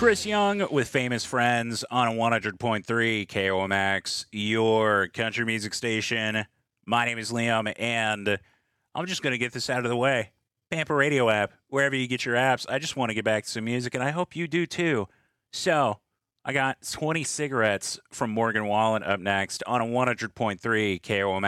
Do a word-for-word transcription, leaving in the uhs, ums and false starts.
Chris Young with Famous Friends on one hundred point three K O M X, your country music station. My name is Liam, and I'm just going to get this out of the way. Pampa Radio app, wherever you get your apps. I just want to get back to some music, and I hope you do too. So, I got twenty cigarettes from Morgan Wallen up next on a one hundred point three K O M X.